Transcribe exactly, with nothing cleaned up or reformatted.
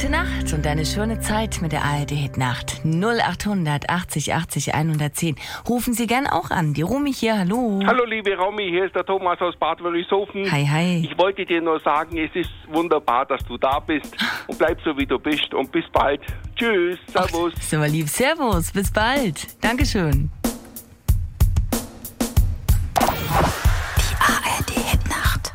Gute Nacht und eine schöne Zeit mit der A R D-Hit-Nacht. null achthundert achtzig achtzig hundertzehn. Rufen Sie gern auch an. Die Romy hier, hallo. Hallo liebe Romy, hier ist der Thomas aus Bad Wörishofen. Hi, hi. Ich wollte dir nur sagen, es ist wunderbar, dass du da bist und bleib so wie du bist und bis bald. Tschüss, servus. Ach, ist aber lieb. Servus, bis bald. Dankeschön.